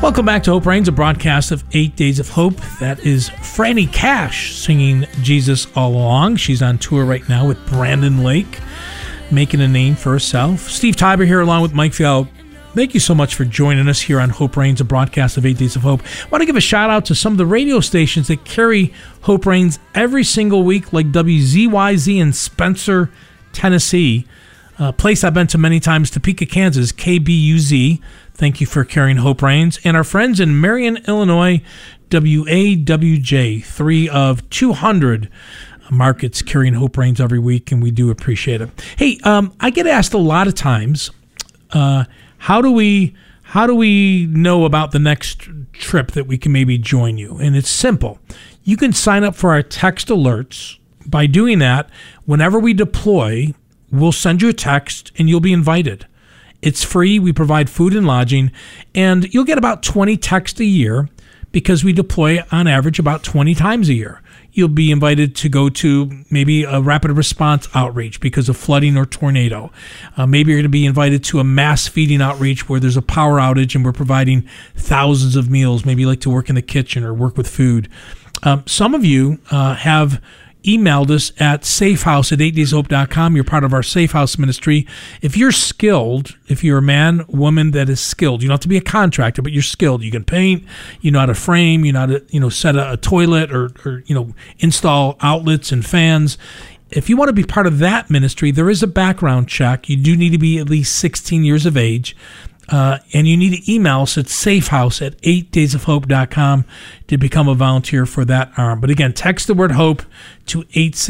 Welcome back to Hope Reigns, a broadcast of 8 Days of Hope. That is Franny Cash singing Jesus All Along. She's on tour right now with Brandon Lake, making a name for herself. Steve Tybor here along with Mike Fialo. Thank you so much for joining us here on Hope Reigns, a broadcast of 8 Days of Hope. I want to give a shout out to some of the radio stations that carry Hope Reigns every single week, like WZYZ in Spencer, Tennessee. A place I've been to many times, Topeka, Kansas, KBUZ. Thank you for carrying Hope Reigns. And our friends in Marion, Illinois, WAWJ, 3 of 200 markets carrying Hope Reigns every week, and we do appreciate it. Hey, I get asked a lot of times, how do we know about the next trip that we can maybe join you? And it's simple. You can sign up for our text alerts. By doing that, whenever we deploy, we'll send you a text and you'll be invited. It's free. We provide food and lodging, and you'll get about 20 texts a year because we deploy on average about 20 times a year. You'll be invited to go to maybe a rapid response outreach because of flooding or tornado. Maybe you're going to be invited to a mass feeding outreach where there's a power outage and we're providing thousands of meals. Maybe you like to work in the kitchen or work with food. Some of you have emailed us at safehouse@8dayshope.com. You're part of our Safe House ministry. If you're skilled, if you're a man, woman that is skilled, you don't have to be a contractor, but you're skilled. You can paint, you know how to frame, you know how to, set a toilet or install outlets and fans. If you want to be part of that ministry, there is a background check. You do need to be at least 16 years of age. And you need to email us at safehouse@8daysofhope.com to become a volunteer for that arm. But again, text the word HOPE to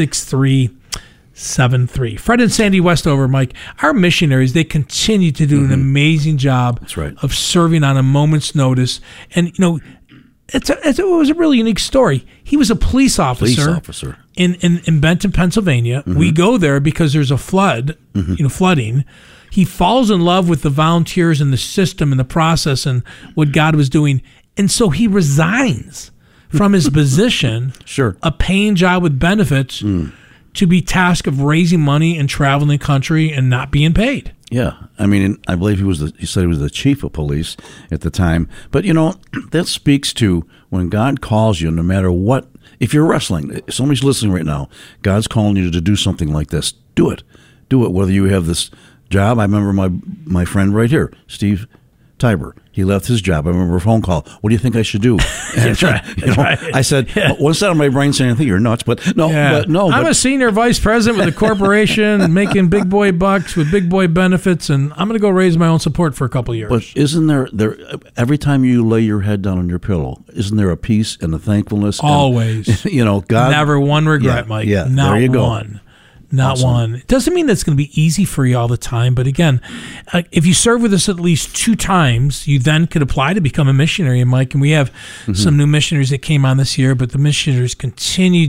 86373. Fred and Sandy Westover, Mike, our missionaries, they continue to do an amazing job. That's right. Of serving on a moment's notice. And, it was a really unique story. He was a police officer. In Benton, Pennsylvania. We go there because there's a flood, flooding. He falls in love with the volunteers and the system and the process and what God was doing. And so he resigns from his position, a paying job with benefits, to be tasked of raising money and traveling the country and not being paid. Yeah. I mean, I believe he said he was the chief of police at the time. But, that speaks to when God calls you, no matter what. If you're wrestling, if somebody's listening right now, God's calling you to do something like this. Do it. Do it, whether you have this job. I remember my friend right here, Steve Tybor. He left his job. I remember a phone call. What do you think I should do? And, That's right. I said, what's that on my brain saying? I think you're nuts, but no. I'm a senior vice president with a corporation making big boy bucks with big boy benefits, and I'm going to go raise my own support for a couple of years. But isn't there every time you lay your head down on your pillow, isn't there a peace and a thankfulness? Always. And, God. Never one regret, Mike. Yeah, not there you go. One. Not awesome. One. It doesn't mean that's going to be easy for you all the time. But again, if you serve with us at least 2 times, you then could apply to become a missionary. And Mike, and we have some new missionaries that came on this year, but the missionaries continue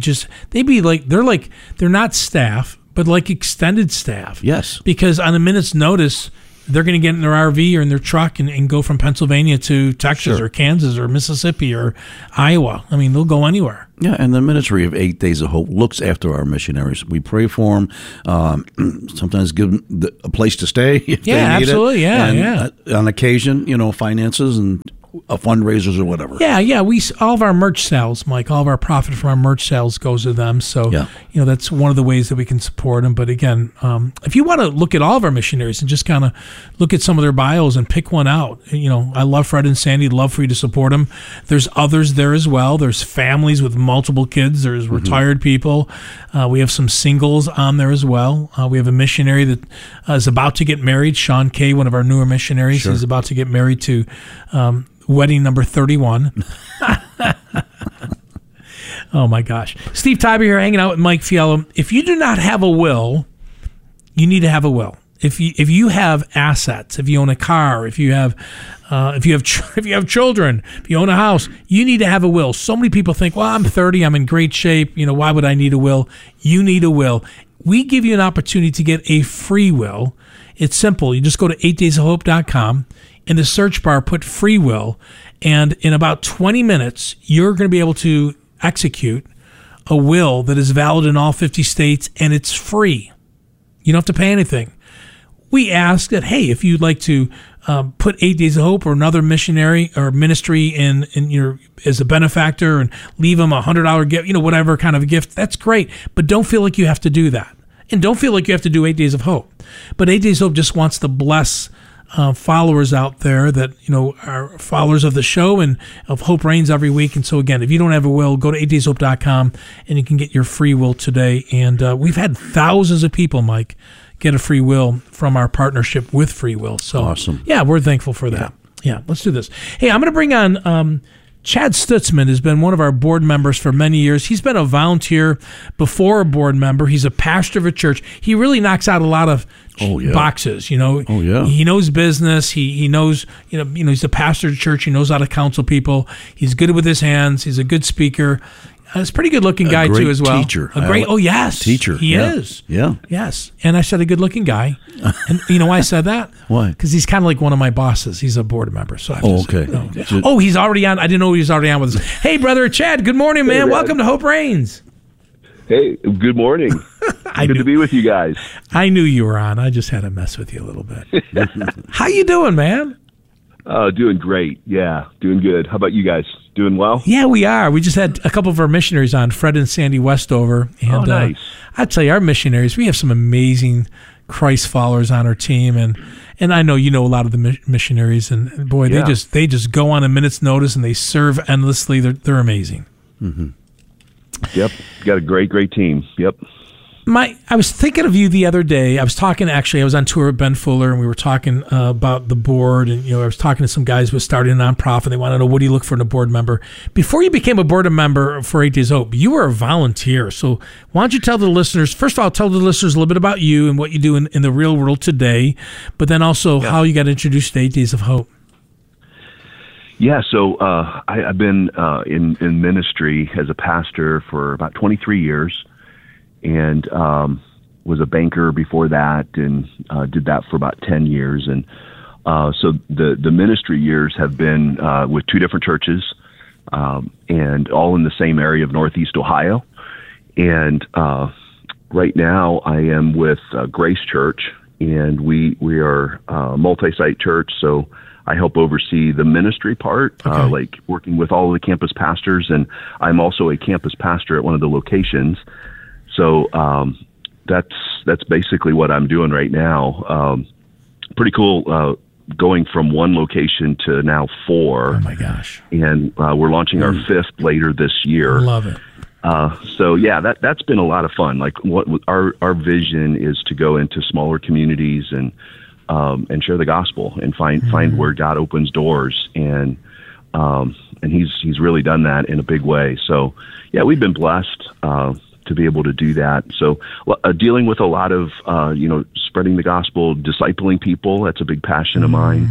they're not staff, but like extended staff. Yes. Because on a minute's notice, they're going to get in their RV or in their truck and go from Pennsylvania to Texas or Kansas or Mississippi or Iowa. I mean, they'll go anywhere. Yeah, and the ministry of 8 Days of Hope looks after our missionaries. We pray for them, sometimes give them a place to stay if they need absolutely. it. On occasion, finances and fundraisers or whatever. Yeah. All of our merch sales, Mike, all of our profit from our merch sales goes to them. So, that's one of the ways that we can support them. But again, if you want to look at all of our missionaries and just kind of look at some of their bios and pick one out, I love Fred and Sandy. Love for you to support them. There's others there as well. There's families with multiple kids. There's retired people. We have some singles on there as well. We have a missionary that is about to get married. Sean Kay, one of our newer missionaries, he's about to get married to wedding number 31. Oh, my gosh. Steve Tybor here hanging out with Mike Fialo. If you do not have a will, you need to have a will. If you have assets, if you own a car, if you have children, if you own a house, you need to have a will. So many people think, well, I'm 30, I'm in great shape. Why would I need a will? You need a will. We give you an opportunity to get a free will. It's simple. You just go to 8daysofhope.com. In the search bar, put free will, and in about 20 minutes, you're going to be able to execute a will that is valid in all 50 states, and it's free. You don't have to pay anything. we ask that, hey, if you'd like to put 8 Days of Hope or another missionary or ministry in your as a benefactor and leave them $100 gift, whatever kind of a gift, that's great. But don't feel like you have to do that. And don't feel like you have to do 8 Days of Hope. But 8 Days of Hope just wants to bless followers out there that are followers of the show and of Hope Reigns every week. And so again, if you don't have a will, go to 8dayshope.com and you can get your free will today. And we've had thousands of people, Mike, get a free will from our partnership with Free Will. So awesome. Yeah, we're thankful for that. Yeah, let's do this. Hey, I'm going to bring on Chad Stutzman. Has been one of our board members for many years. He's been a volunteer before a board member. He's a pastor of a church. He really knocks out a lot of boxes. He knows business. He knows he's a pastor of a church. He knows how to counsel people. He's good with his hands. He's a good speaker. He's a pretty good-looking guy too, as well. Teacher. Teacher. He is. Yeah. Yes. And I said a good-looking guy. And you know why I said that? Why? Because he's kind of like one of my bosses. He's a board member. So okay. He's already on. I didn't know he was already on with us. Hey, brother Chad. Good morning, man. Welcome to Hope Reigns. Hey, good morning. Good to be with you guys. I knew you were on. I just had to mess with you a little bit. How you doing, man? Doing great. Yeah, doing good. How about you guys? Doing well? Yeah, we are. We just had a couple of our missionaries on, Fred and Sandy Westover. And, nice. I tell you, our missionaries, we have some amazing Christ followers on our team, and I know a lot of the missionaries, and boy, they just go on a minute's notice and they serve endlessly. They're amazing. Mm-hmm. Yep, got a great team. Yep. I was thinking of you the other day. I was on tour with Ben Fuller, and we were talking about the board, and I was talking to some guys who were starting a nonprofit. They want to know, what do you look for in a board member? Before you became a board member for 8 Days Hope, you were a volunteer. So why don't you tell the listeners, first of all, tell the listeners a little bit about you and what you do in the real world today, but then also how you got introduced to 8 Days of Hope. Yeah, so I've been in ministry as a pastor for about 23 years. And was a banker before that, and did that for about 10 years. And so the ministry years have been with two different churches, and all in the same area of Northeast Ohio. And right now I am with Grace Church, and we are a multi-site church, so I help oversee the ministry part, like working with all of the campus pastors, and I'm also a campus pastor at one of the locations. So that's basically what I'm doing right now. Pretty cool, going from one location to now 4. Oh my gosh! And we're launching our 5th later this year. Love it. So yeah, that's been a lot of fun. Like what our vision is to go into smaller communities and share the gospel and find where God opens doors, and he's really done that in a big way. So yeah, we've been blessed to be able to do that. So dealing with a lot of, spreading the gospel, discipling people, that's a big passion of mine.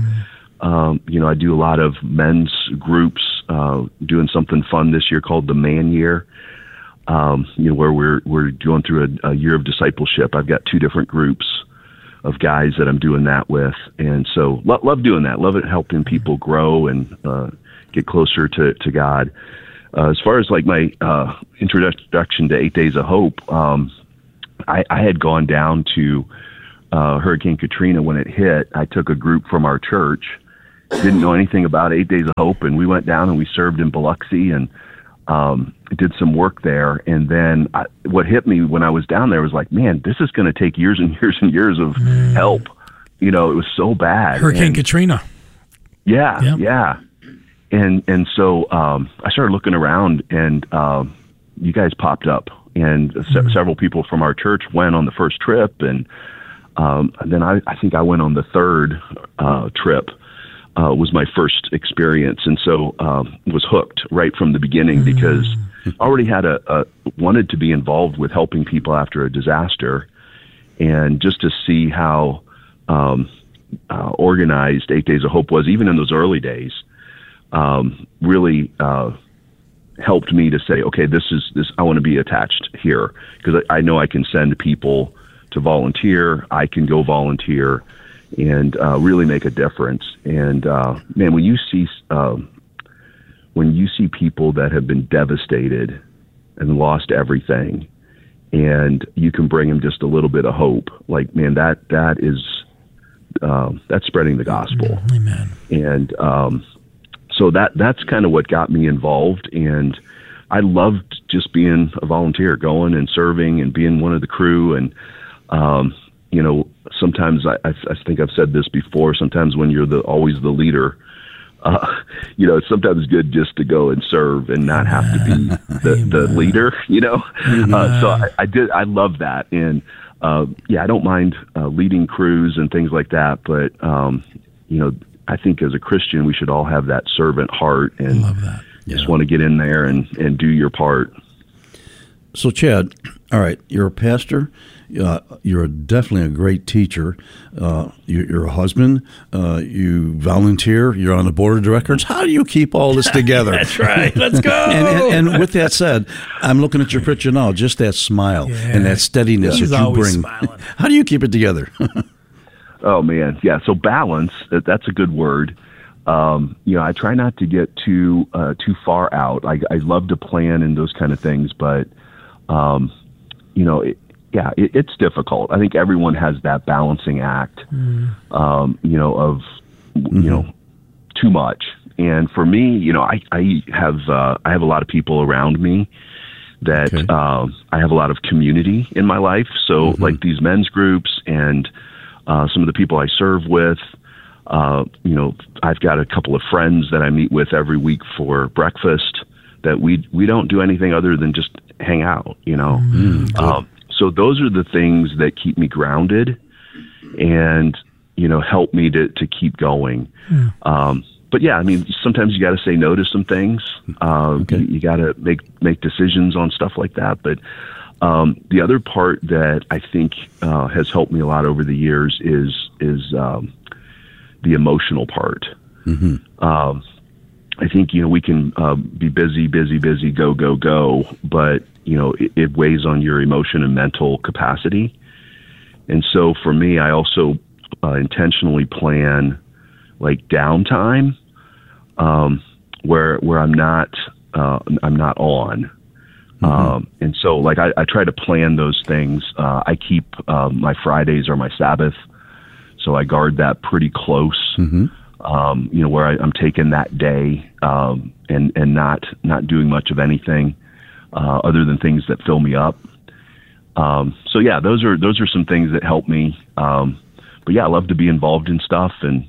I do a lot of men's groups, doing something fun this year called the Man Year, where we're going through a year of discipleship. I've got 2 different groups of guys that I'm doing that with. And so love doing that. Love it, helping people grow and get closer to God. As far as like my introduction to 8 Days of Hope, I had gone down to Hurricane Katrina when it hit. I took a group from our church, didn't know anything about 8 Days of Hope, and we went down and we served in Biloxi and did some work there. And then what hit me when I was down there was like, man, this is going to take years and years and years of help. It was so bad. Hurricane Katrina. Yeah, yep. Yeah. And so I started looking around, and you guys popped up, and several people from our church went on the first trip, and then I think I went on the third trip. Was my first experience, and so was hooked right from the beginning because I already had wanted to be involved with helping people after a disaster, and just to see how organized 8 Days of Hope was, even in those early days. Really helped me to say, okay, this. I want to be attached here because I know I can send people to volunteer. I can go volunteer and really make a difference. And man, when you see people that have been devastated and lost everything, and you can bring them just a little bit of hope, like man, that is that's spreading the gospel. Amen. And so that's kind of what got me involved. And I loved just being a volunteer, going and serving and being one of the crew. And, sometimes I think I've said this before, sometimes when you're always the leader, it's sometimes good just to go and serve and not have to be the leader, So I love that. And, I don't mind leading crews and things like that. But, I think as a Christian, we should all have that servant heart and love that. Just want to get in there and do your part. So, Chad, all right, you're a pastor. You're definitely a great teacher. You're a husband. You volunteer. You're on the board of directors. How do you keep all this together? That's right. Let's go. And with that said, I'm looking at your picture now. Just that smile and that steadiness He's that you always bring. smiling. How do you keep it together? Oh, man. Yeah, so balance, that's a good word. I try not to get too far out. I love to plan and those kind of things, but, it's difficult. I think everyone has that balancing act, of too much. And for me, I have a lot of people around me that I have a lot of community in my life. So like these men's groups and some of the people I serve with, I've got a couple of friends that I meet with every week for breakfast that we don't do anything other than just hang out, So those are the things that keep me grounded and, help me to keep going. But yeah, I mean, sometimes you got to say no to some things. You got to make decisions on stuff like that. But the other part that I think has helped me a lot over the years is the emotional part. I think, we can be busy, go, but, it weighs on your emotion and mental capacity. And so for me, I also intentionally plan like downtime where I'm not on. And so like I try to plan those things. I keep my Fridays are my Sabbath, so I guard that pretty close. Where I'm taking that day and not doing much of anything other than things that fill me up. So yeah, those are some things that help me. But yeah, I love to be involved in stuff, and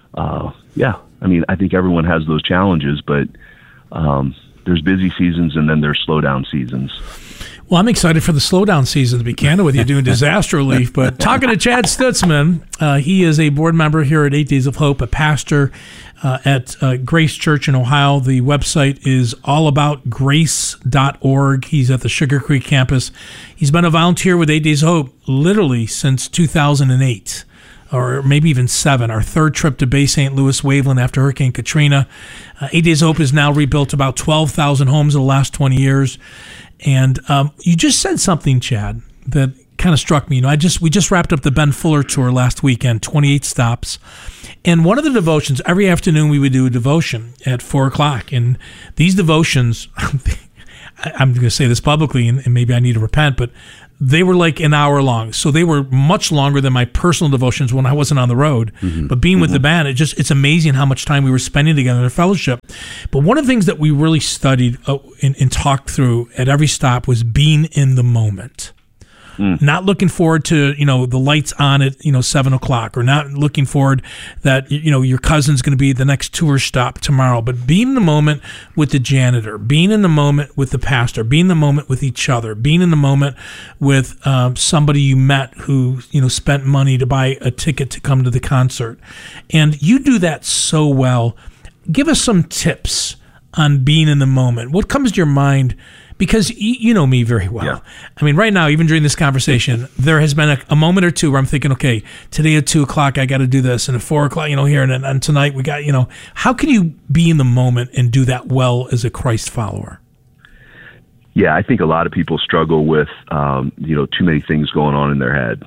I mean, I think everyone has those challenges, but there's busy seasons and then there's slowdown seasons. Well, I'm excited for the slowdown season, to be candid with you, doing disaster relief. But talking to Chad Stutzman, he is a board member here at 8 Days of Hope, a pastor at Grace Church in Ohio. The website is allaboutgrace.org. He's at the Sugar Creek campus. He's been a volunteer with 8 Days of Hope literally since 2008. Or maybe even 7, our third trip to Bay St. Louis, Waveland after Hurricane Katrina. 8 Days of Hope has now rebuilt about 12,000 homes in the last 20 years. And you just said something, Chad, that kind of struck me. We just wrapped up the Ben Fuller tour last weekend, 28 stops. And one of the devotions, every afternoon we would do a devotion at 4 o'clock. And these devotions, I'm going to say this publicly, and maybe I need to repent, but they were like an hour long. So they were much longer than my personal devotions when I wasn't on the road. But being with the band, it's amazing how much time we were spending together in a fellowship. But one of the things that we really studied and talked through at every stop was being in the moment. Not looking forward to, the lights on at, 7 o'clock, or not looking forward that, your cousin's going to be the next tour stop tomorrow, but being in the moment with the janitor, being in the moment with the pastor, being in the moment with each other, being in the moment with somebody you met who, spent money to buy a ticket to come to the concert. And you do that so well. Give us some tips on being in the moment. What comes to your mind? Because you know me very well. Yeah. I mean, right now, even during this conversation, there has been a moment or two where I'm thinking, okay, today at 2 o'clock, I got to do this, and at 4 o'clock, here, and tonight we got, how can you be in the moment and do that well as a Christ follower? Yeah, I think a lot of people struggle with, too many things going on in their head.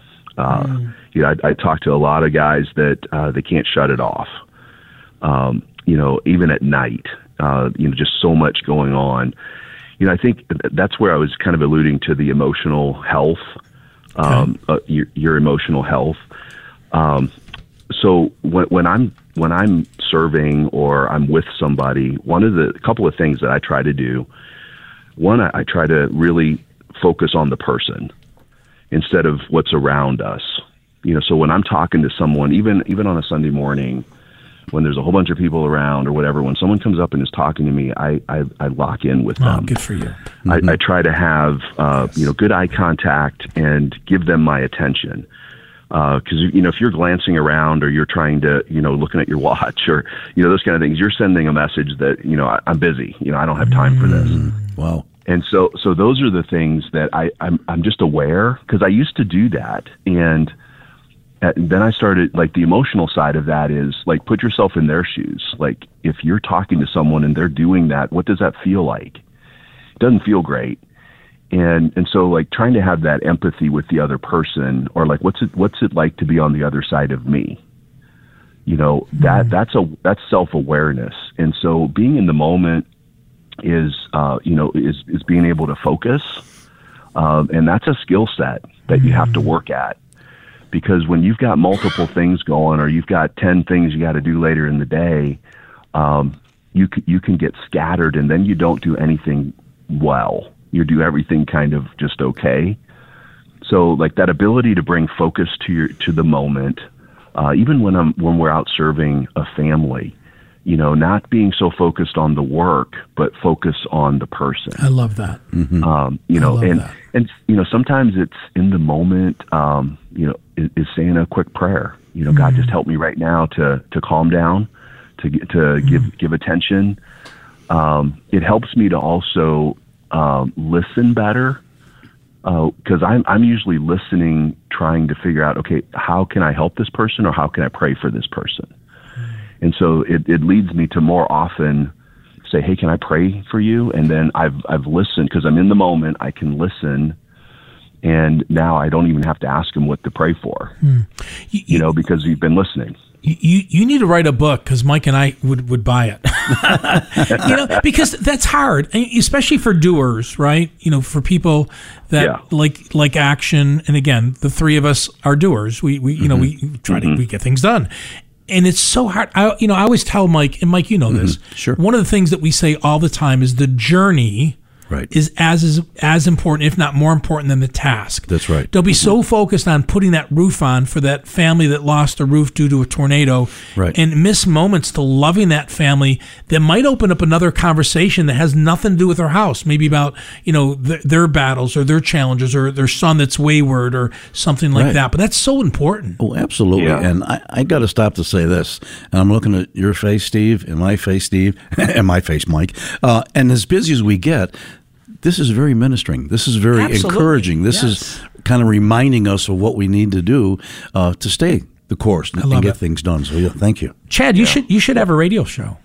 I talk to a lot of guys that they can't shut it off. Even at night, just so much going on. I think that's where I was kind of alluding to the emotional health, your emotional health. so when I'm serving or I'm with somebody, a couple of things that I try to do. One, I try to really focus on the person instead of what's around us. So when I'm talking to someone, even on a Sunday morning, when there's a whole bunch of people around or whatever, when someone comes up and is talking to me, I lock in with them. Good for you. I try to have good eye contact and give them my attention. Because if you're glancing around or you're trying to looking at your watch or those kind of things, you're sending a message that I'm busy. I don't have time for this. Wow. And so those are the things that I'm just aware, because I used to do that, and then I started, like, the emotional side of that is, like, put yourself in their shoes. Like, if you're talking to someone and they're doing that, what does that feel like? It doesn't feel great. And so, like, trying to have that empathy with the other person, or like, what's it like to be on the other side of me? That's self-awareness. And so being in the moment is being able to focus. And that's a skill set that you have to work at. Because when you've got multiple things going, or you've got 10 things you got to do later in the day, you can get scattered, and then you don't do anything well. You do everything kind of just okay. So, like, that ability to bring focus to the moment, even when we're out serving a family, not being so focused on the work, but focus on the person. I love that. Mm-hmm. And sometimes it's in the moment, is saying a quick prayer. God, just help me right now to calm down, to give attention. It helps me to also listen better, because I'm usually listening, trying to figure out, okay, how can I help this person, or how can I pray for this person? And so it leads me to more often say, hey, can I pray for you? And then I've listened, because I'm in the moment. I can listen, and now I don't even have to ask him what to pray for, because you've been listening. You need to write a book, because Mike and I would buy it. Because that's hard, especially for doers, right? For people that like action. And again, the three of us are doers. We try to we get things done. And it's so hard. I always tell Mike, and Mike, this. Sure. One of the things that we say all the time is the journey is as important, if not more important, than the task. That's right. They'll be so focused on putting that roof on for that family that lost a roof due to a tornado, and miss moments to loving that family that might open up another conversation that has nothing to do with their house, maybe about their battles or their challenges or their son that's wayward or something like that. But that's so important. Oh, absolutely. Yeah. And I got to stop to say this. And I'm looking at your face, Steve, and my face, Steve, and my face, Mike. And as busy as we get, this is very ministering. This is very encouraging. This is kind of reminding us of what we need to do to stay the course and get things done. So, thank you. Chad, you should have a radio show.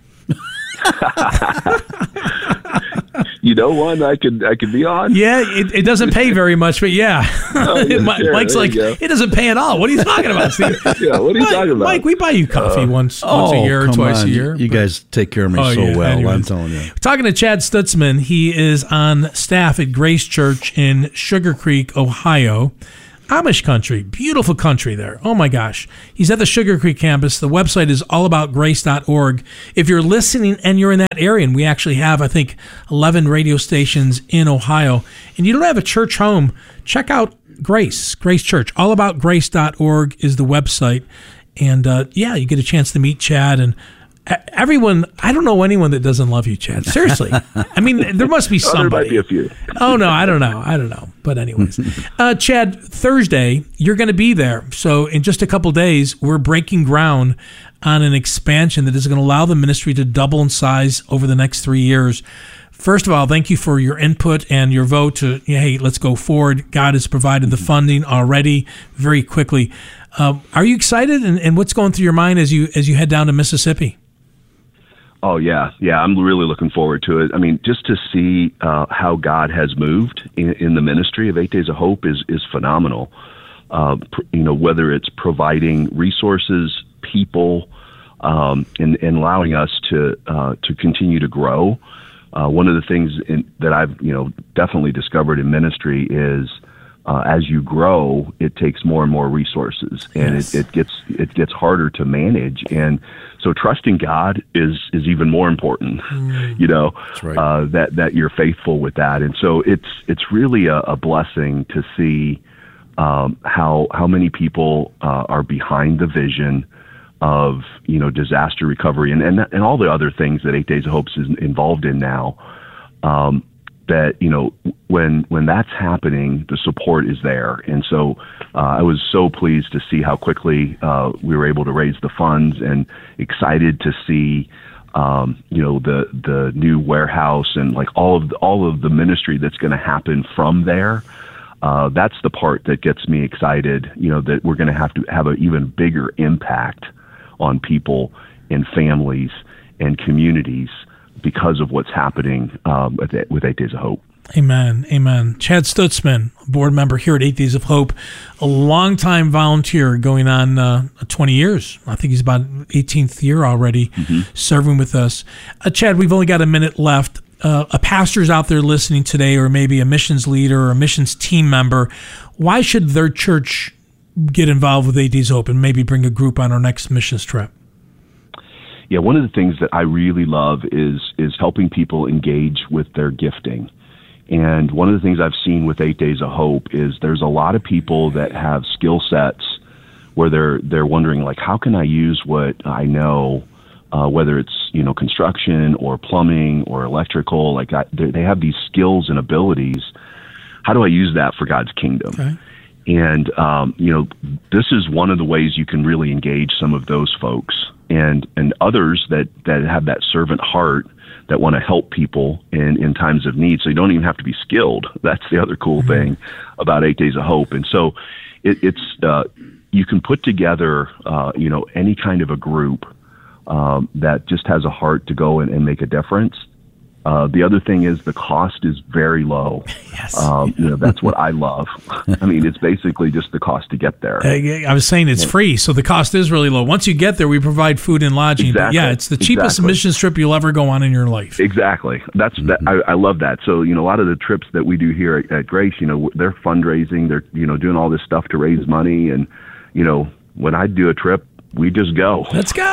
One I could be on. Yeah, it doesn't pay very much, but Mike's like, it doesn't pay at all. What are you talking about, Steve? What are you talking about? Mike, we buy you coffee once a year or twice a year. You guys take care of me so well. Anyways. I'm telling you. Talking to Chad Stutzman, he is on staff at Grace Church in Sugar Creek, Ohio. Amish country, beautiful country there. Oh my gosh. He's at the Sugar Creek campus. The website is allaboutgrace.org. If you're listening and you're in that area, and we actually have, I think, 11 radio stations in Ohio, and you don't have a church home, check out Grace Church. Allaboutgrace.org is the website. And you get a chance to meet Chad and everyone. I don't know anyone that doesn't love you, Chad. Seriously. I mean, there must be somebody. There might be a few. Oh, no, I don't know. But anyways, Chad, Thursday, you're going to be there. So in just a couple days, we're breaking ground on an expansion that is going to allow the ministry to double in size over the next 3 years. First of all, thank you for your input and your vote to, hey, let's go forward. God has provided the funding already very quickly. Are you excited? And what's going through your mind as you head down to Mississippi? Oh, yeah. I'm really looking forward to it. I mean, just to see how God has moved in the ministry of 8 Days of Hope is phenomenal. Whether it's providing resources, people, and allowing us to continue to grow. One of the things that I've definitely discovered in ministry is as you grow, it takes more and more resources, and Yes. it gets harder to manage. And so trusting God is even more important, That's right. that you're faithful with that. And so it's really a blessing to see how many people are behind the vision of disaster recovery and all the other things that 8 Days of Hope is involved in now. That when that's happening, the support is there, and so I was so pleased to see how quickly we were able to raise the funds, and excited to see the new warehouse and like all of the ministry that's going to happen from there. That's the part that gets me excited. That we're going to have an even bigger impact on people and families and communities because of what's happening with 8 Days of Hope. Amen. Amen. Chad Stutzman, board member here at 8 Days of Hope, a longtime volunteer going on 20 years. I think he's about 18th year already serving with us. Chad, we've only got a minute left. A pastor's out there listening today, or maybe a missions leader or a missions team member. Why should their church get involved with 8 Days of Hope and maybe bring a group on our next missions trip? Yeah, one of the things that I really love is helping people engage with their gifting. And one of the things I've seen with 8 Days of Hope is there's a lot of people that have skill sets where they're wondering, like, how can I use what I know, whether it's construction or plumbing or electrical, like they have these skills and abilities. How do I use that for God's kingdom? Okay. And this is one of the ways you can really engage some of those folks and others that have that servant heart that want to help people in times of need. So you don't even have to be skilled. That's the other cool thing about 8 Days of Hope. And so it's you can put together any kind of a group that just has a heart to go and make a difference. The other thing is the cost is very low. Yes. That's what I love. I mean, it's basically just the cost to get there. I was saying it's free, so the cost is really low. Once you get there, we provide food and lodging. Exactly. But yeah, it's the cheapest mission trip you'll ever go on in your life. Exactly. That. I love that. So, a lot of the trips that we do here at Grace, they're fundraising. They're, doing all this stuff to raise money. And, when I do a trip, we just go. Let's go.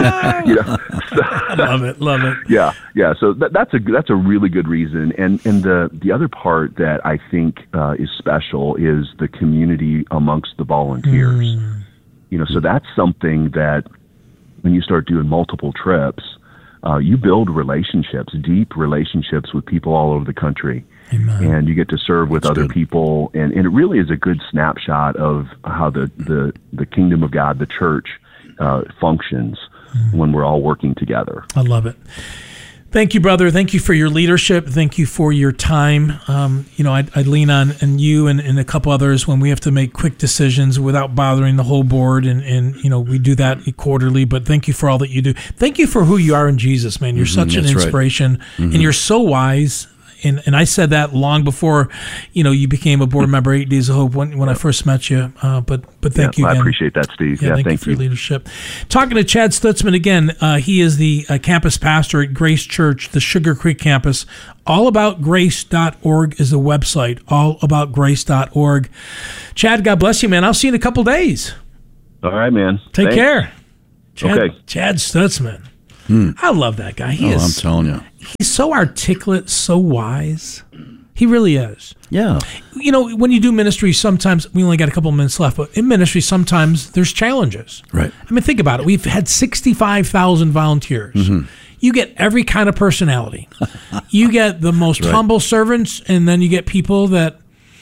Love it. Yeah. So that's a really good reason. And the other part that I think is special is the community amongst the volunteers. So that's something that when you start doing multiple trips, you build relationships, deep relationships with people all over the country. Amen. And you get to serve with other people. And it really is a good snapshot of how the kingdom of God, the church, functions when we're all working together. I love it. Thank you, brother. Thank you for your leadership. Thank you for your time. I lean on you and a couple others when we have to make quick decisions without bothering the whole board. And we do that quarterly. But thank you for all that you do. Thank you for who you are in Jesus, man. You're such an inspiration, and you're so wise. And I said that long before, you became a board member, 8 Days of Hope, when I first met you. But thank you again. I appreciate that, Steve. Yeah, thank you for your leadership. Talking to Chad Stutzman again. He is the campus pastor at Grace Church, the Sugar Creek campus. Allaboutgrace.org is the website, allaboutgrace.org. Chad, God bless you, man. I'll see you in a couple days. All right, man. Take care. Okay. Chad Stutzman. I love that guy. I'm telling you. He's so articulate, so wise. He really is. Yeah. When you do ministry, sometimes, we only got a couple of minutes left, but in ministry, sometimes there's challenges. Right. I mean, think about it. We've had 65,000 volunteers. You get every kind of personality. You get the most humble servants, and then you get people that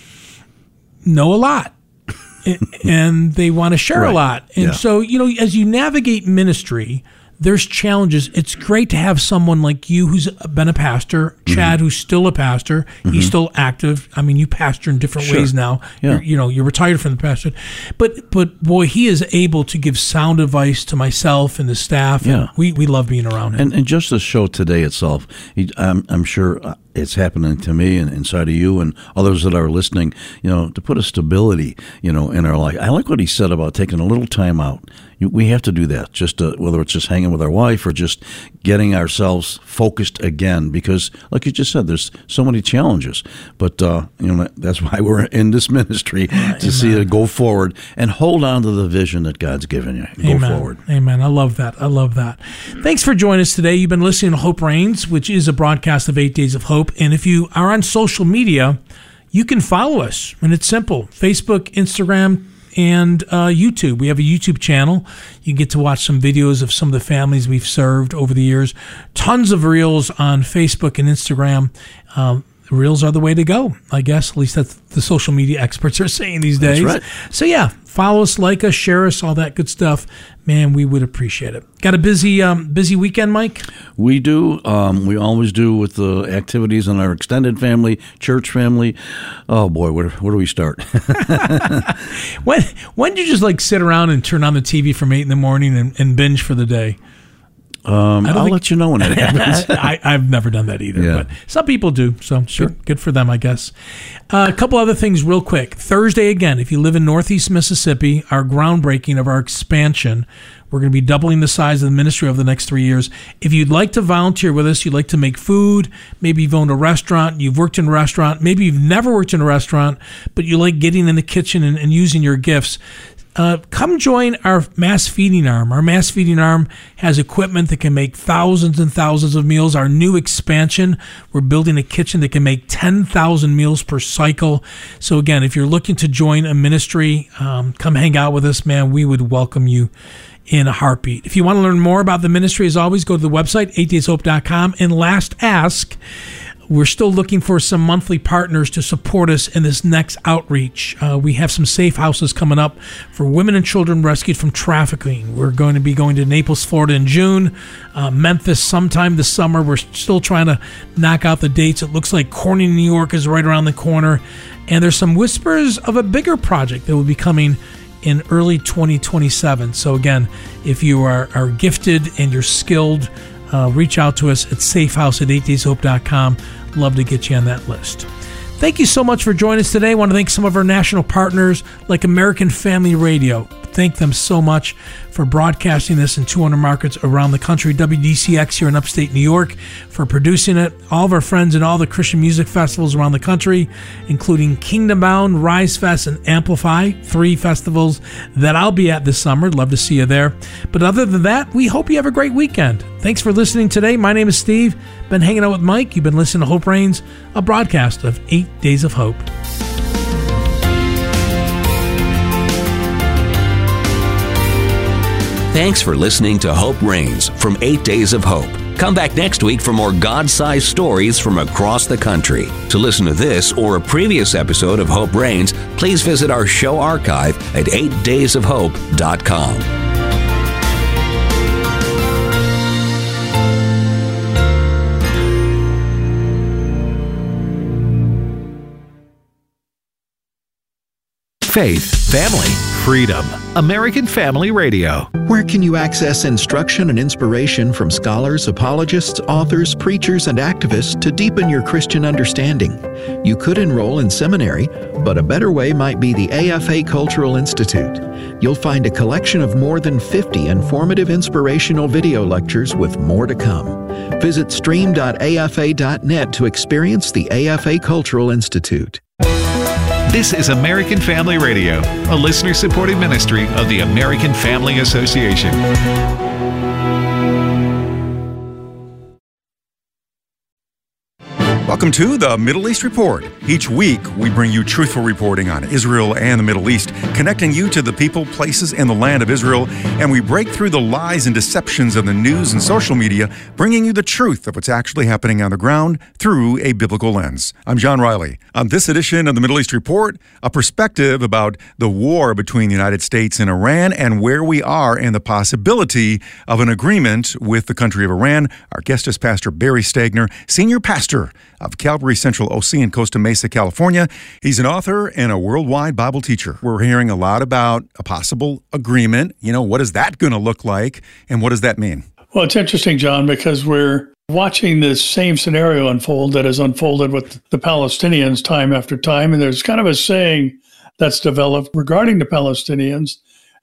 know a lot. And they want to share a lot. And so, as you navigate ministry, there's challenges. It's great to have someone like you who's been a pastor, Chad, who's still a pastor. He's still active. I mean, you pastor in different ways now. Yeah. You're retired from the pastor. But boy, he is able to give sound advice to myself and the staff. Yeah. And we love being around him. And just the show today itself, I'm sure it's happening to me and inside of you and others that are listening, to put a stability, in our life. I like what he said about taking a little time out, we have to do that, just whether it's just hanging with our wife or just getting ourselves focused again, because like you just said, there's so many challenges. But that's why we're in this ministry, to see it go forward and hold on to the vision that God's given you. Go forward. Amen. I love that. Thanks for joining us today. You've been listening to Hope Reigns, which is a broadcast of 8 Days of Hope. And if you are on social media, you can follow us, and it's simple: Facebook, Instagram, and YouTube. We have a YouTube channel. You get to watch some videos of some of the families we've served over the years. Tons of reels on Facebook and Instagram. Reels are the way to go, I guess. At least that's the social media experts are saying these days. That's right. So yeah, follow us, like us, share us, all that good stuff. Man, we would appreciate it. Got a busy weekend, Mike? We do. We always do, with the activities in our extended family, church family. Oh boy, where do we start? When do you just sit around and turn on the TV from 8 in the morning and binge for the day? I'll let you know when it happens. I've never done that either, Yeah. but some people do, so Sure. good for them, I guess. A couple other things real quick. Thursday, again, if you live in Northeast Mississippi, our groundbreaking of our expansion. We're going to be doubling the size of the ministry over the next 3 years. If you'd like to volunteer with us, you'd like to make food, maybe you've owned a restaurant, you've worked in a restaurant, maybe you've never worked in a restaurant, but you like getting in the kitchen and using your gifts, come join our mass feeding arm. Our mass feeding arm has equipment that can make thousands and thousands of meals. Our new expansion, we're building a kitchen that can make 10,000 meals per cycle. So again, if you're looking to join a ministry, come hang out with us, man. We would welcome you in a heartbeat. If you want to learn more about the ministry, as always, go to the website, 8dayshope.com. And last ask, we're still looking for some monthly partners to support us in this next outreach. We have some safe houses coming up for women and children rescued from trafficking. We're going to be going to Naples, Florida in June, Memphis sometime this summer. We're still trying to knock out the dates. It looks like Corning, New York is right around the corner. And there's some whispers of a bigger project that will be coming in early 2027. So again, if you are gifted and you're skilled, reach out to us at safehouse@8dayshope.com. Love to get you on that list. Thank you so much for joining us today. I want to thank some of our national partners like American Family Radio. Thank them so much for broadcasting this in 200 markets around the country. WDCX here in upstate New York for producing it. All of our friends in all the Christian music festivals around the country, including Kingdom Bound, Rise Fest, and Amplify, 3 festivals that I'll be at this summer. Love to see you there. But other than that, we hope you have a great weekend. Thanks for listening today. My name is Steve. Been hanging out with Mike. You've been listening to Hope Reigns, a broadcast of 8 Days of Hope. Thanks for listening to Hope Reigns from 8 Days of Hope. Come back next week for more God-sized stories from across the country. To listen to this or a previous episode of Hope Reigns, please visit our show archive at 8daysofhope.com. Faith, family, freedom. American Family Radio. Where can you access instruction and inspiration from scholars, apologists, authors, preachers, and activists to deepen your Christian understanding? You could enroll in seminary, but a better way might be the AFA Cultural Institute. You'll find a collection of more than 50 informative inspirational video lectures with more to come. Visit stream.afa.net to experience the AFA Cultural Institute. This is American Family Radio, a listener-supported ministry of the American Family Association. Welcome to the Middle East Report. Each week, we bring you truthful reporting on Israel and the Middle East, connecting you to the people, places, and the land of Israel, and we break through the lies and deceptions of the news and social media, bringing you the truth of what's actually happening on the ground through a biblical lens. I'm John Riley. On this edition of the Middle East Report, a perspective about the war between the United States and Iran and where we are and the possibility of an agreement with the country of Iran. Our guest is Pastor Barry Stagner, Senior Pastor of Calvary Central OC in Costa Mesa, California. He's an author and a worldwide Bible teacher. We're hearing a lot about a possible agreement. What is that going to look like, and what does that mean? Well, it's interesting, John, because we're watching this same scenario unfold that has unfolded with the Palestinians time after time, and there's kind of a saying that's developed regarding the Palestinians,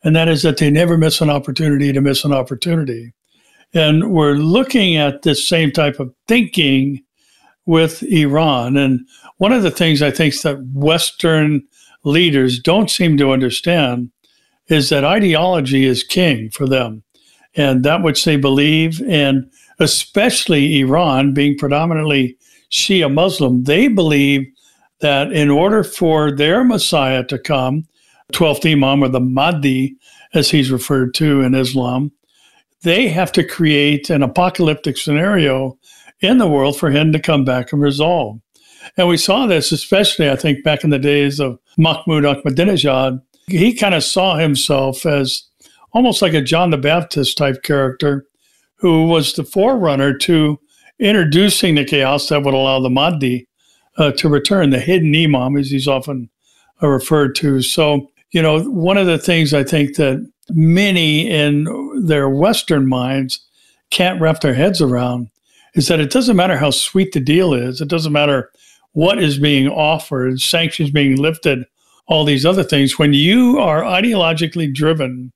and that is that they never miss an opportunity to miss an opportunity. And we're looking at this same type of thinking with Iran. And one of the things I think that Western leaders don't seem to understand is that ideology is king for them, and that which they believe, and especially Iran being predominantly Shia Muslim, they believe that in order for their Messiah to come, 12th Imam, or the Mahdi, as he's referred to in Islam, they have to create an apocalyptic scenario in the world for him to come back and resolve. And we saw this, especially, I think, back in the days of Mahmoud Ahmadinejad. He kind of saw himself as almost like a John the Baptist type character who was the forerunner to introducing the chaos that would allow the Mahdi to return, the hidden Imam, as he's often referred to. So, one of the things I think that many in their Western minds can't wrap their heads around is that it doesn't matter how sweet the deal is. It doesn't matter what is being offered, sanctions being lifted, all these other things. When you are ideologically driven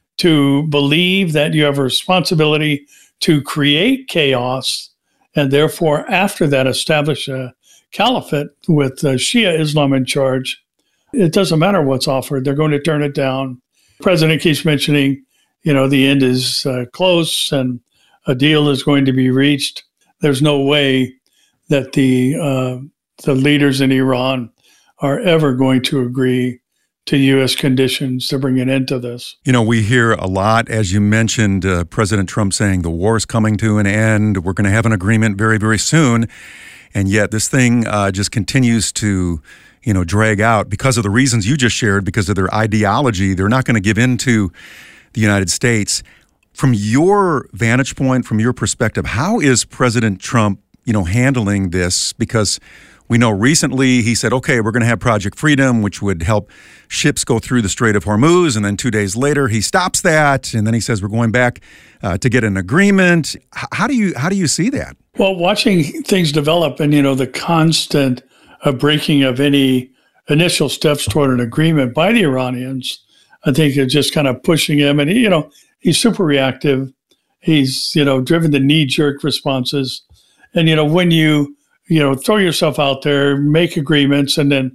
to believe that you have a responsibility to create chaos and therefore after that establish a caliphate with Shia Islam in charge, it doesn't matter what's offered. They're going to turn it down. The president keeps mentioning, the end is close and a deal is going to be reached. There's no way that the leaders in Iran are ever going to agree to U.S. conditions to bring an end to this. We hear a lot, as you mentioned, President Trump saying the war is coming to an end. We're going to have an agreement very, very soon. And yet this thing just continues to, drag out because of the reasons you just shared, because of their ideology. They're not going to give in to the United States. From your vantage point, from your perspective, how is President Trump, handling this? Because we know recently he said, okay, we're going to have Project Freedom, which would help ships go through the Strait of Hormuz. And then 2 days later, he stops that. And then he says, we're going back to get an agreement. How do you see that? Well, watching things develop and, the constant breaking of any initial steps toward an agreement by the Iranians, I think it's just kind of pushing him. And, he's super reactive. He's, driven to knee-jerk responses. And, when you throw yourself out there, make agreements, and then,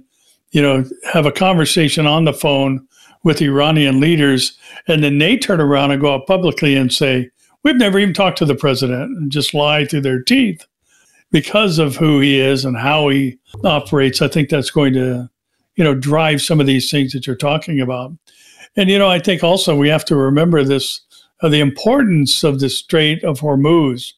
have a conversation on the phone with Iranian leaders, and then they turn around and go out publicly and say, we've never even talked to the president, and just lie through their teeth because of who he is and how he operates. I think that's going to, drive some of these things that you're talking about. And, I think also we have to remember this, the importance of the Strait of Hormuz.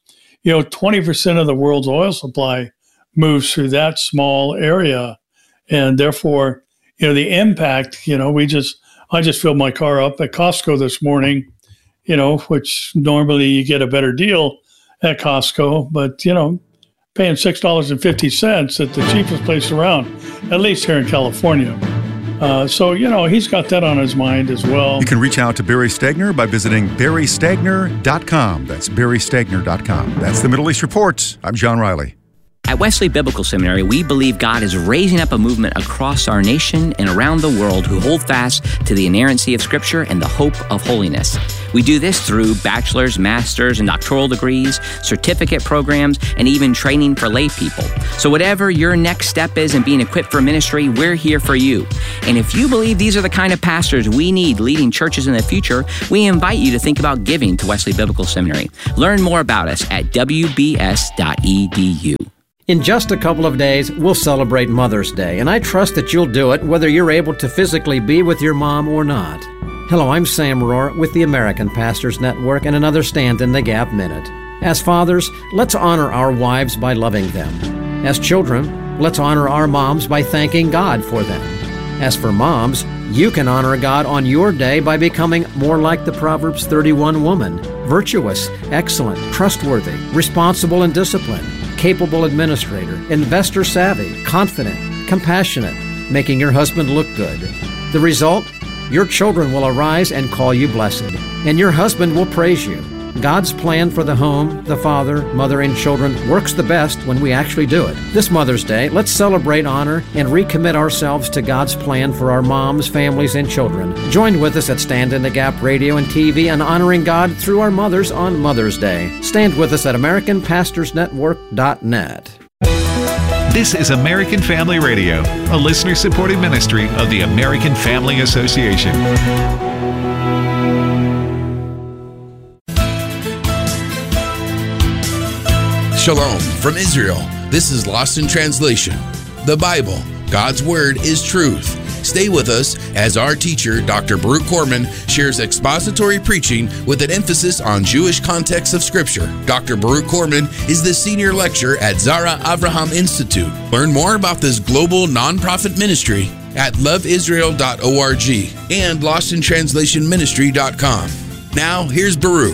20% of the world's oil supply moves through that small area. And therefore, the impact, I just filled my car up at Costco this morning, which normally you get a better deal at Costco, but, paying $6.50 at the cheapest place around, at least here in California. So, he's got that on his mind as well. You can reach out to Barry Stegner by visiting barrystegner.com. That's barrystegner.com. That's the Middle East Report. I'm John Riley. At Wesley Biblical Seminary, we believe God is raising up a movement across our nation and around the world who hold fast to the inerrancy of Scripture and the hope of holiness. We do this through bachelor's, master's, and doctoral degrees, certificate programs, and even training for lay people. So whatever your next step is in being equipped for ministry, we're here for you. And if you believe these are the kind of pastors we need leading churches in the future, we invite you to think about giving to Wesley Biblical Seminary. Learn more about us at wbs.edu. In just a couple of days, we'll celebrate Mother's Day, and I trust that you'll do it whether you're able to physically be with your mom or not. Hello, I'm Sam Rohr with the American Pastors Network and another Stand in the Gap Minute. As fathers, let's honor our wives by loving them. As children, let's honor our moms by thanking God for them. As for moms, you can honor God on your day by becoming more like the Proverbs 31 woman, virtuous, excellent, trustworthy, responsible and disciplined, capable administrator, investor savvy, confident, compassionate, making your husband look good. The result? Your children will arise and call you blessed, and your husband will praise you. God's plan for the home, the father, mother, and children works the best when we actually do it. This Mother's Day, let's celebrate, honor, and recommit ourselves to God's plan for our moms, families, and children. Join with us at Stand in the Gap Radio and TV and honoring God through our mothers on Mother's Day. Stand with us at AmericanPastorsNetwork.net. This is American Family Radio, a listener-supported ministry of the American Family Association. Shalom from Israel. This is Lost in Translation. The Bible, God's Word, is truth. Stay with us as our teacher, Dr. Baruch Korman, shares expository preaching with an emphasis on Jewish context of Scripture. Dr. Baruch Korman is the senior lecturer at Zara Avraham Institute. Learn more about this global nonprofit ministry at loveisrael.org and lostintranslationministry.com. Now, here's Baruch.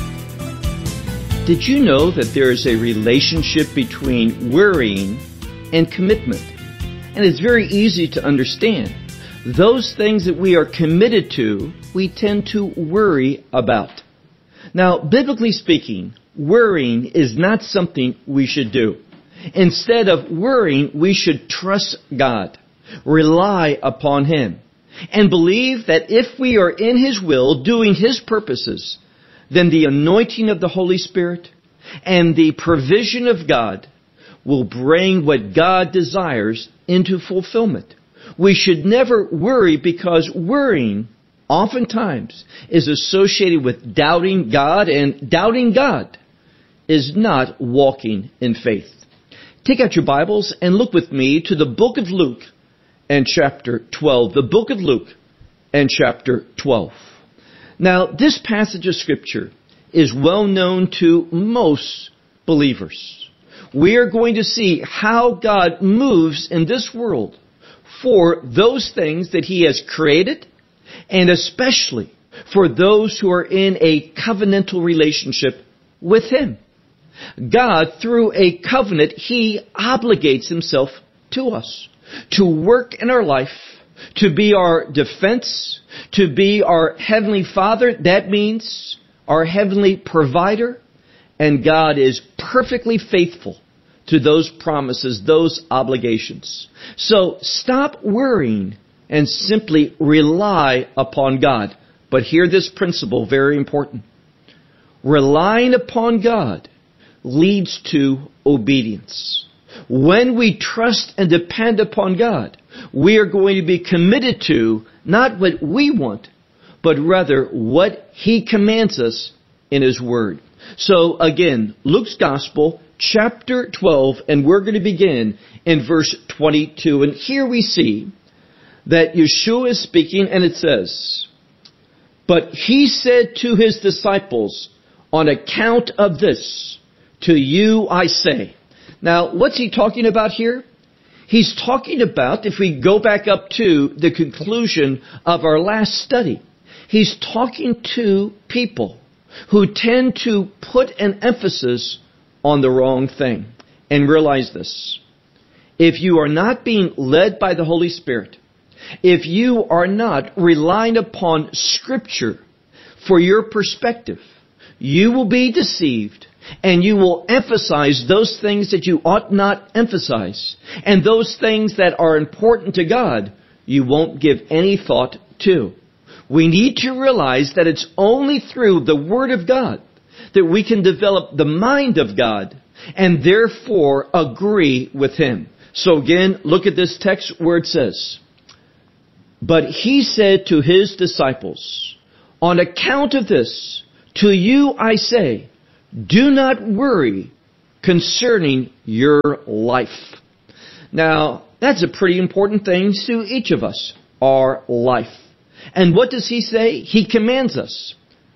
Did you know that there is a relationship between worrying and commitment? And it's very easy to understand. Those things that we are committed to, we tend to worry about. Now, biblically speaking, worrying is not something we should do. Instead of worrying, we should trust God, rely upon Him, and believe that if we are in His will, doing His purposes, then the anointing of the Holy Spirit and the provision of God will bring what God desires into fulfillment. We should never worry, because worrying oftentimes is associated with doubting God, and doubting God is not walking in faith. Take out your Bibles and look with me to the book of Luke and chapter 12. The book of Luke and chapter 12. Now, this passage of Scripture is well known to most believers. We are going to see how God moves in this world for those things that He has created, and especially for those who are in a covenantal relationship with Him. God, through a covenant, He obligates Himself to us to work in our life, to be our defense, to be our Heavenly Father. That means our Heavenly Provider. And God is perfectly faithful to those promises, those obligations. So stop worrying and simply rely upon God. But hear this principle, very important. Relying upon God leads to obedience. When we trust and depend upon God, we are going to be committed to not what we want, but rather what He commands us in His Word. So again, Luke's Gospel, chapter 12, and we're going to begin in verse 22. And here we see that Yeshua is speaking, and it says, "But He said to His disciples, on account of this, to you I say." Now, what's He talking about here? He's talking about, if we go back up to the conclusion of our last study, He's talking to people who tend to put an emphasis on the wrong thing. And realize this. If you are not being led by the Holy Spirit, if you are not relying upon Scripture for your perspective, you will be deceived, and you will emphasize those things that you ought not emphasize. And those things that are important to God, you won't give any thought to. We need to realize that it's only through the Word of God that we can develop the mind of God and therefore agree with Him. So again, look at this text where it says, "But He said to His disciples, on account of this, to you I say, do not worry concerning your life." Now, that's a pretty important thing to each of us, our life. And what does He say? He commands us,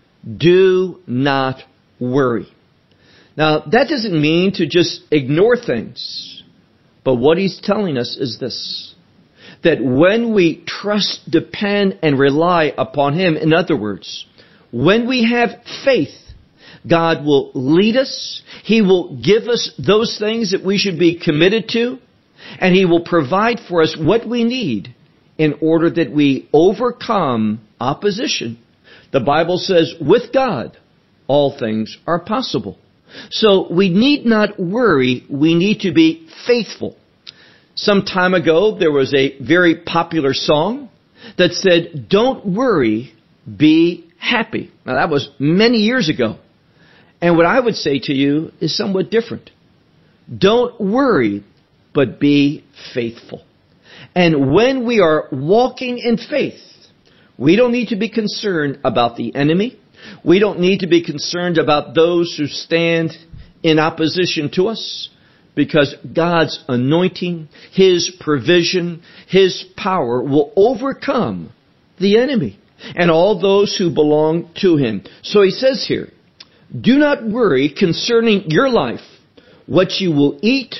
do not worry. Now, that doesn't mean to just ignore things. But what He's telling us is this, that when we trust, depend, and rely upon Him, in other words, when we have faith, God will lead us. He will give us those things that we should be committed to. And He will provide for us what we need in order that we overcome opposition. The Bible says, with God, all things are possible. So we need not worry. We need to be faithful. Some time ago, there was a very popular song that said, "Don't worry, be happy." Now, that was many years ago. And what I would say to you is somewhat different. Don't worry, but be faithful. And when we are walking in faith, we don't need to be concerned about the enemy. We don't need to be concerned about those who stand in opposition to us, because God's anointing, His provision, His power will overcome the enemy and all those who belong to Him. So He says here, do not worry concerning your life, what you will eat,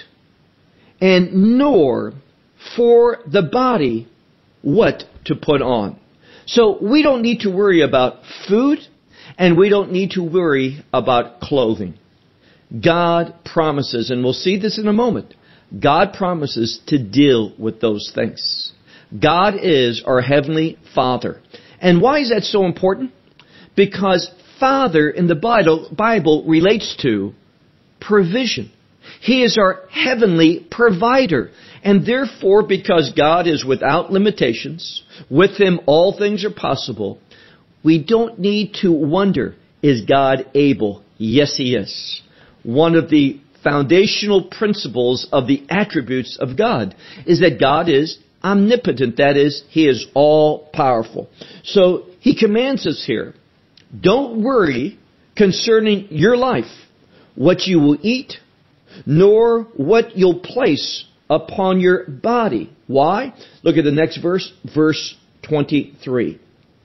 and nor for the body what to put on. So we don't need to worry about food, and we don't need to worry about clothing. God promises, and we'll see this in a moment, God promises to deal with those things. God is our Heavenly Father. And why is that so important? Because Father in the Bible relates to provision. He is our heavenly provider. And therefore, because God is without limitations, with Him all things are possible, we don't need to wonder, is God able? Yes, He is. One of the foundational principles of the attributes of God is that God is omnipotent. That is, He is all-powerful. So He commands us here, don't worry concerning your life, what you will eat, nor what you'll place upon your body. Why? Look at the next verse, verse 23.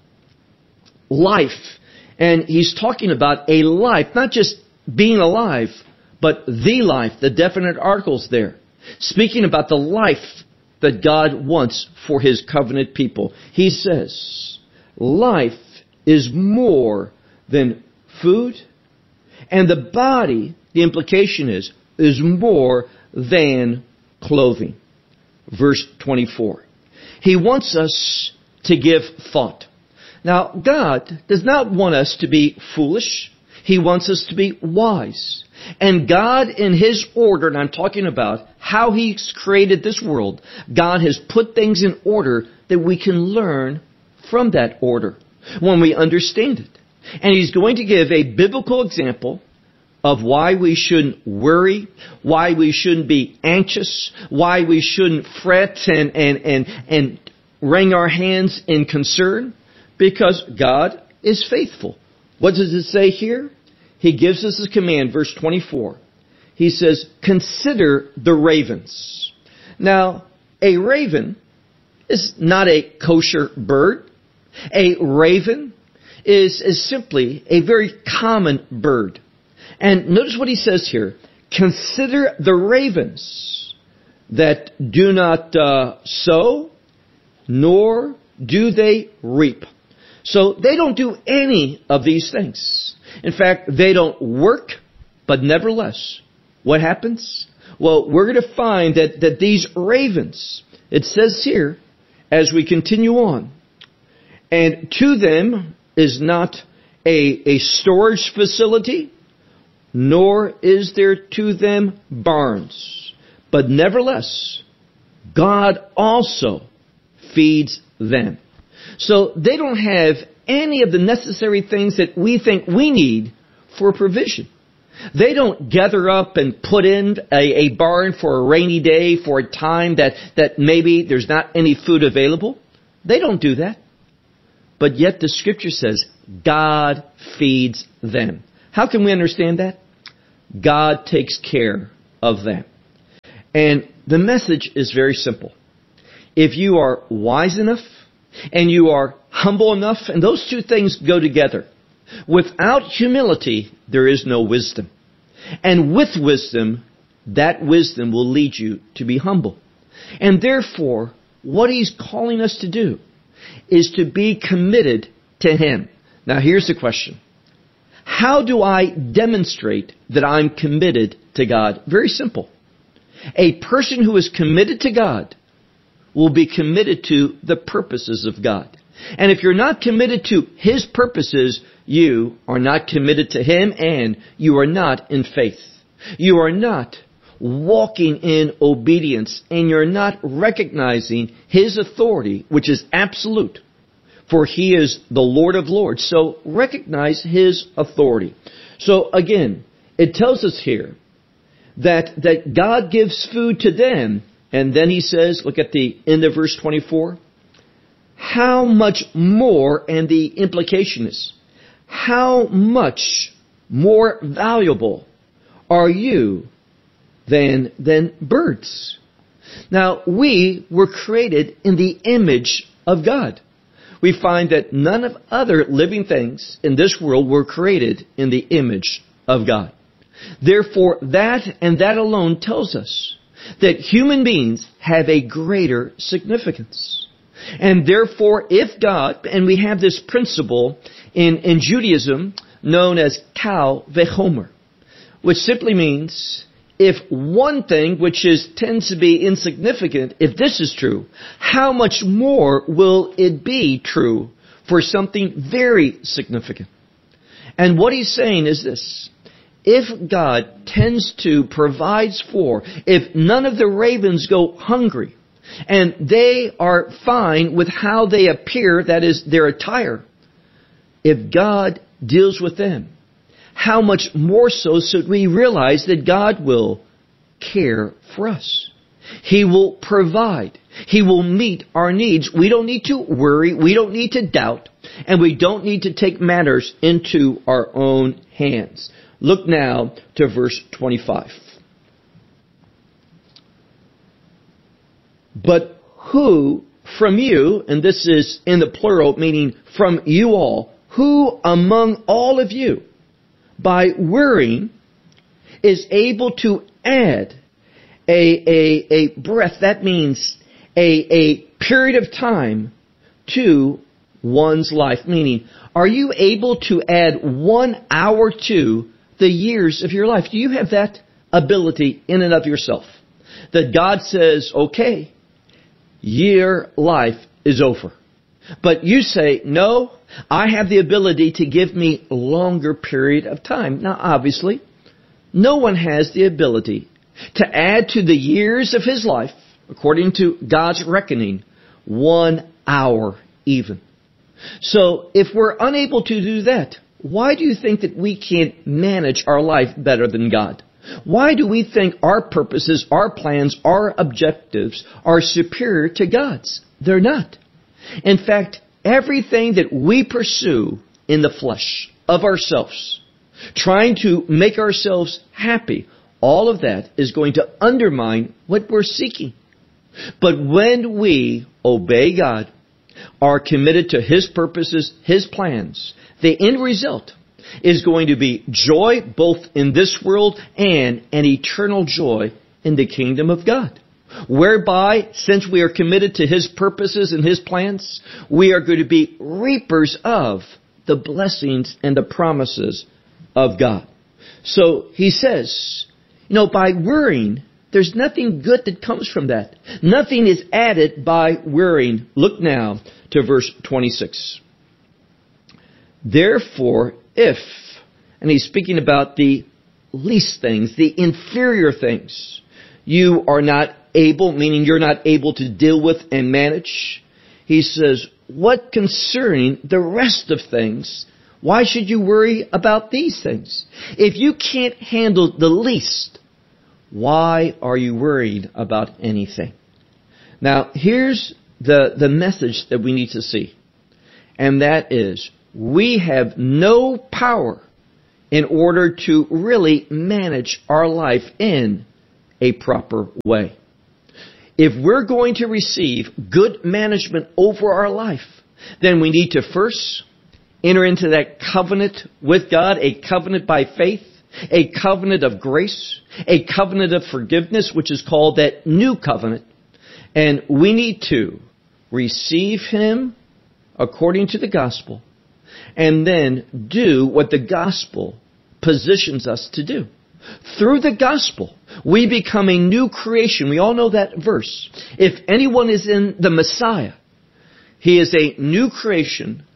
Life. And He's talking about a life, not just being alive, but the life, the definite articles there. Speaking about the life that God wants for His covenant people. He says, life is more than food, and the body, the implication is more than clothing. Verse 24. He wants us to give thought. Now, God does not want us to be foolish. He wants us to be wise. And God, in His order, and I'm talking about how He's created this world, God has put things in order that we can learn from that order when we understand it. And He's going to give a biblical example of why we shouldn't worry, why we shouldn't be anxious, why we shouldn't fret and wring our hands in concern, because God is faithful. What does it say here? He gives us a command, verse 24. He says, consider the ravens. Now, a raven is not a kosher bird. A raven is simply a very common bird. And notice what he says here. Consider the ravens that do not sow, nor do they reap. So they don't do any of these things. In fact, they don't work, but nevertheless, what happens? Well, we're going to find that these ravens, it says here, as we continue on, and to them is not a storage facility, nor is there to them barns. But nevertheless, God also feeds them. So they don't have any of the necessary things that we think we need for provision. They don't gather up and put in a barn for a rainy day, for a time that maybe there's not any food available. They don't do that. But yet the Scripture says God feeds them. How can we understand that? God takes care of them. And the message is very simple. If you are wise enough and you are humble enough, and those two things go together, without humility, there is no wisdom. And with wisdom, that wisdom will lead you to be humble. And therefore, what He's calling us to do is to be committed to Him. Now here's the question. How do I demonstrate that I'm committed to God? Very simple. A person who is committed to God will be committed to the purposes of God. And if you're not committed to His purposes, you are not committed to Him and you are not in faith. You are not walking in obedience and you're not recognizing His authority, which is absolute. For He is the Lord of Lords. So recognize His authority. So again, it tells us here that God gives food to them. And then He says, look at the end of verse 24. How much more, and the implication is, how much more valuable are you than birds? Now, we were created in the image of God. We find that none of other living things in this world were created in the image of God. Therefore, that and that alone tells us that human beings have a greater significance. And therefore, if God, and we have this principle in Judaism known as kal v'chomer, which simply means if one thing which tends to be insignificant, if this is true, how much more will it be true for something very significant? And what he's saying is this. If God tends to provide for, if none of the ravens go hungry, and they are fine with how they appear, that is, their attire, if God deals with them, how much more so should we realize that God will care for us? He will provide. He will meet our needs. We don't need to worry. We don't need to doubt. And we don't need to take matters into our own hands. Look now to verse 25. But who from you, and this is in the plural, meaning from you all, who among all of you, by worrying, is able to add a breath, that means a period of time to one's life? Meaning, are you able to add 1 hour to the years of your life? Do you have that ability in and of yourself? That God says, okay, your life is over. But you say, no, I have the ability to give me a longer period of time. Now, obviously, no one has the ability to add to the years of his life, according to God's reckoning, 1 hour even. So, if we're unable to do that, why do you think that we can't manage our life better than God? Why do we think our purposes, our plans, our objectives are superior to God's? They're not. In fact, everything that we pursue in the flesh of ourselves, trying to make ourselves happy, all of that is going to undermine what we're seeking. But when we obey God, are committed to His purposes, His plans, the end result is going to be joy both in this world and an eternal joy in the kingdom of God. Whereby, since we are committed to His purposes and His plans, we are going to be reapers of the blessings and the promises of God. So he says, by worrying, there's nothing good that comes from that. Nothing is added by worrying. Look now to verse 26. Therefore, if, and he's speaking about the least things, the inferior things, you are not able, meaning you're not able to deal with and manage. He says, what concerning the rest of things, why should you worry about these things? If you can't handle the least, why are you worried about anything? Now, here's the message that we need to see. And that is, we have no power in order to really manage our life in a proper way. If we're going to receive good management over our life, then we need to first enter into that covenant with God, a covenant by faith, a covenant of grace, a covenant of forgiveness, which is called that new covenant. And we need to receive Him according to the gospel, and then do what the gospel positions us to do. Through the gospel, we become a new creation. We all know that verse. If anyone is in the Messiah, he is a new creation.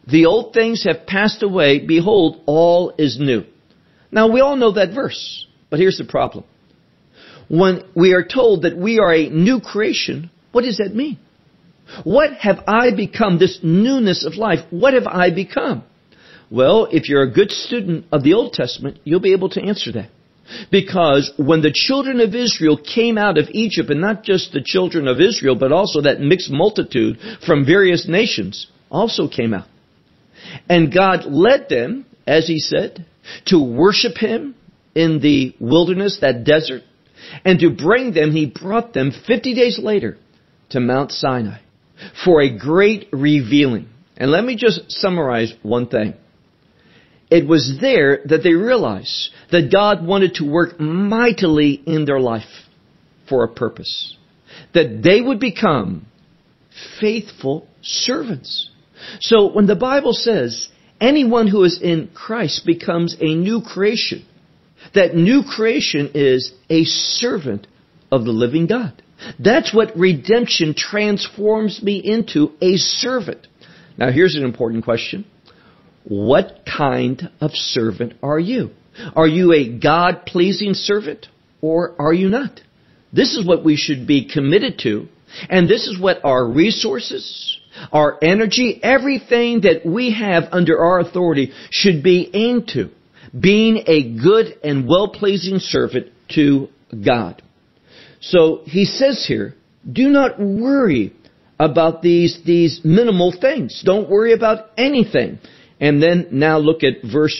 The old things have passed away. Behold, all is new. Now, we all know that verse, but here's the problem. When we are told that we are a new creation, what does that mean? What have I become? This newness of life, what have I become? Well, if you're a good student of the Old Testament, you'll be able to answer that. Because when the children of Israel came out of Egypt, and not just the children of Israel, but also that mixed multitude from various nations also came out. And God led them, as He said, to worship Him in the wilderness, that desert, and to bring them, He brought them 50 days later to Mount Sinai for a great revealing. And let me just summarize one thing. It was there that they realized that God wanted to work mightily in their life for a purpose. That they would become faithful servants. So when the Bible says anyone who is in Christ becomes a new creation, that new creation is a servant of the living God. That's what redemption transforms me into, a servant. Now here's an important question. What kind of servant are you? Are you a God-pleasing servant or are you not? This is what we should be committed to, and this is what our resources, our energy, everything that we have under our authority should be aimed to, being a good and well-pleasing servant to God. So he says here, do not worry about these minimal things. Don't worry about anything. And then now look at verse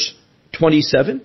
27.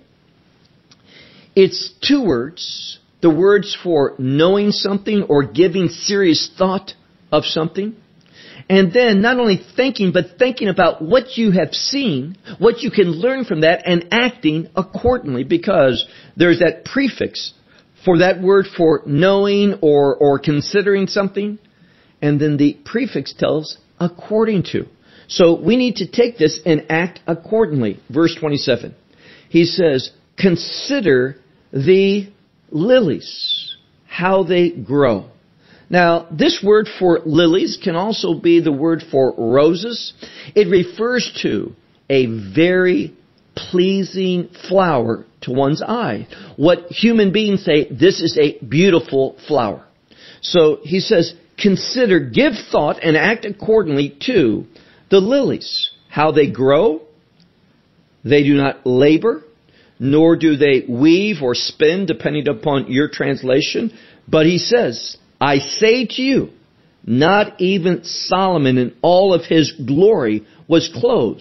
It's two words. The words for knowing something or giving serious thought of something. And then not only thinking, but thinking about what you have seen, what you can learn from that, and acting accordingly, because there's that prefix for that word for knowing or considering something. And then the prefix tells according to. So we need to take this and act accordingly. Verse 27. He says, consider the lilies, how they grow. Now, this word for lilies can also be the word for roses. It refers to a very pleasing flower to one's eye. What human beings say, this is a beautiful flower. So he says, consider, give thought, and act accordingly to the lilies, how they grow. They do not labor, nor do they weave or spin, depending upon your translation. But he says, I say to you, not even Solomon in all of his glory was clothed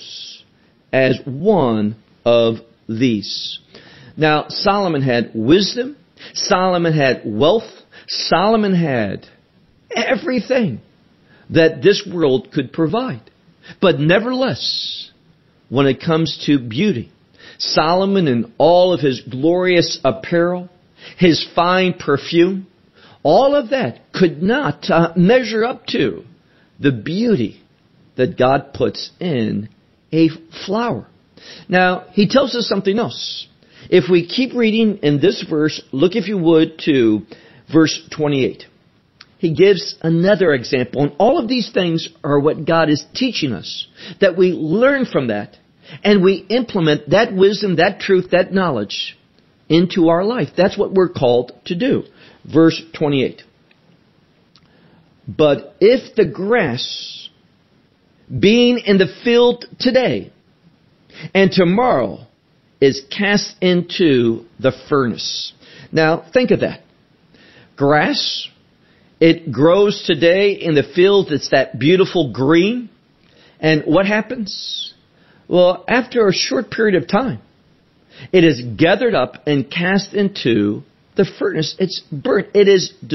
as one of these. Now, Solomon had wisdom. Solomon had wealth. Solomon had everything that this world could provide. But nevertheless, when it comes to beauty, Solomon in all of his glorious apparel, his fine perfume, all of that could not measure up to the beauty that God puts in a flower. Now, he tells us something else. If we keep reading in this verse, look if you would to verse 28. He gives another example. And all of these things are what God is teaching us. That we learn from that. And we implement that wisdom, that truth, that knowledge into our life. That's what we're called to do. Verse 28. But if the grass, being in the field today and tomorrow, is cast into the furnace. Now, think of that. Grass, it grows today in the field. It's that beautiful green. And what happens? Well, after a short period of time, it is gathered up and cast into the furnace. It's burnt. It is